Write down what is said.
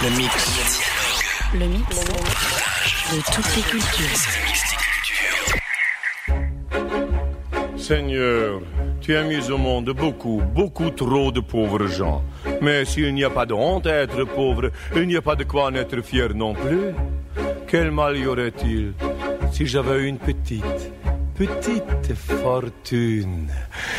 Le mix. Le mix de toutes les cultures. Seigneur, tu as mis au monde beaucoup, beaucoup trop de pauvres gens. Mais s'il n'y a pas de honte à être pauvre, il n'y a pas de quoi en être fier non plus. Quel mal y aurait-il si j'avais une petite fortune?